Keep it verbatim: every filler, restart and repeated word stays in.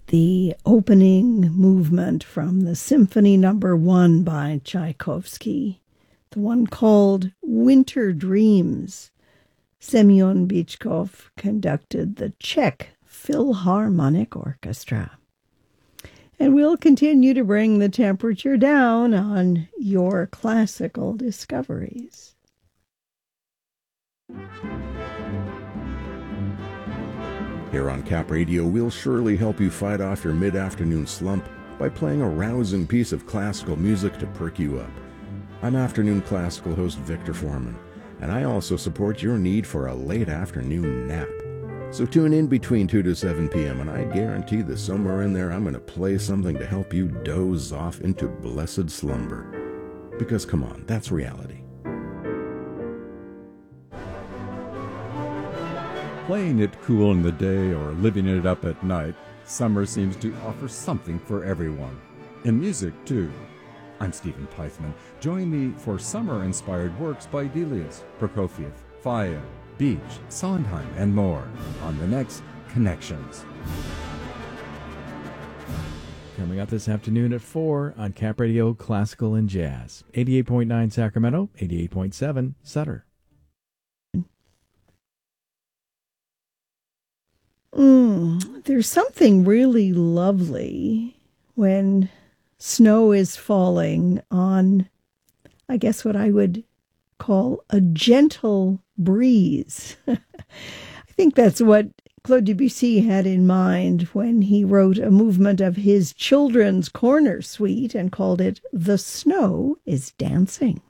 the opening movement from the Symphony Number One by Tchaikovsky, the one called Winter Dreams. Semyon Bychkov conducted the Czech Philharmonic Orchestra. And we'll continue to bring the temperature down on your classical discoveries. Here on Cap Radio, we'll surely help you fight off your mid-afternoon slump by playing a rousing piece of classical music to perk you up. I'm afternoon classical host Victor Foreman, and I also support your need for a late afternoon nap. So tune in between two to seven p.m., and I guarantee that somewhere in there I'm going to play something to help you doze off into blessed slumber. Because come on, that's reality. Playing it cool in the day or living it up at night, summer seems to offer something for everyone. In music, too. I'm Stephen Pythman. Join me for summer-inspired works by Delius, Prokofiev, Faye, Beach, Sondheim, and more on the next Connections. Coming up this afternoon at four on Cap Radio Classical and Jazz. eighty-eight point nine Sacramento, eighty-eight point seven Sutter. Mm, there's something really lovely when snow is falling on, I guess, what I would call a gentle breeze. I think that's what Claude Debussy had in mind when he wrote a movement of his children's corner suite and called it "The Snow is Dancing."